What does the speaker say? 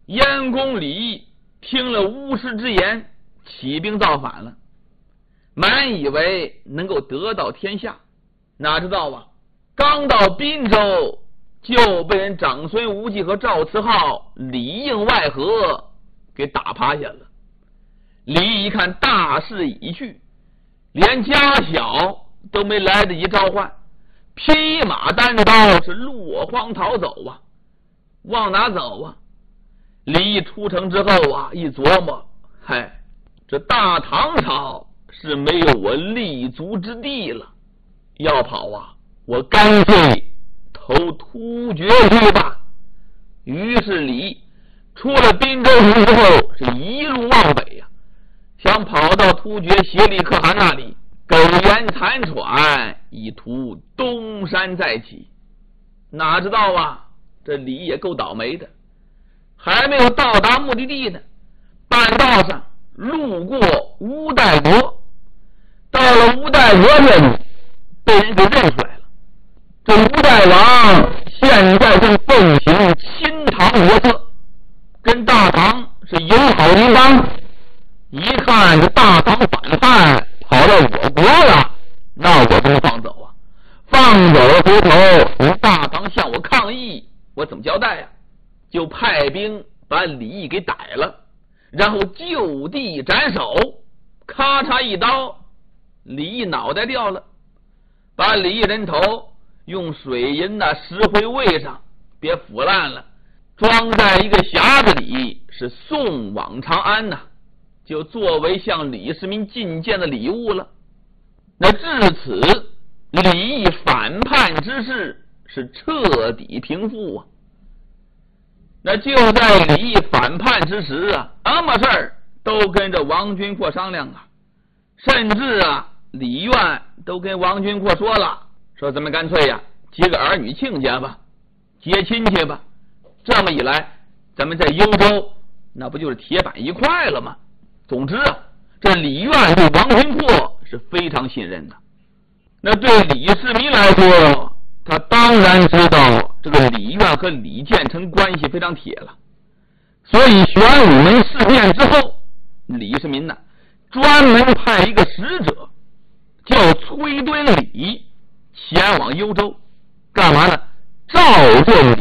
燕公李听了巫师之言，起兵造反了，满以为能够得到天下，哪知道啊，刚到滨州就被人长孙无忌和赵慈浩里应外合给打趴下了。李一看大势已去，连家小都没来得及召唤，披马单刀是落荒逃走啊！往哪走啊？李一出城之后啊，一琢磨，嗨，这大唐朝是没有我立足之地了，要跑啊，我干脆投突厥去吧。于是李出了滨州城之后，是一路往北呀，想跑到突厥协力可汗那里苟延残喘，以图东山再起。哪知道啊，这李也够倒霉的，还没有到达目的地呢，半道上路过乌代国，到了乌代国这里，被人给认出来了。这乌代王现在正奉行亲唐国策，跟大唐是友好邻邦，一看这大唐反叛跑到我国了，那我不能放走啊！放走了回头大唐向我抗议，我怎么交代呀？就派兵把李毅给逮了，然后就地斩首，咔嚓一刀，李毅脑袋掉了，把李毅人头用水银石灰喂上，别腐烂了，装在一个匣子里，是送往长安呐，就作为向李世民进谏的礼物了。那至此，李毅反叛之事是彻底平复啊。那就在李毅反叛之时啊，什么事儿都跟着王君阔商量啊，甚至啊，李渊都跟王君阔说了，说咱们干脆呀，结个儿女亲家吧，结亲戚吧，这么一来，咱们在幽州那不就是铁板一块了吗？总之啊，这李渊对王君阔是非常信任的。那对李世民来说，他当然知道这个李渊和李建成关系非常铁了，所以玄武门事变之后，李世民呢专门派一个使者叫崔敦礼前往幽州，干嘛呢？召见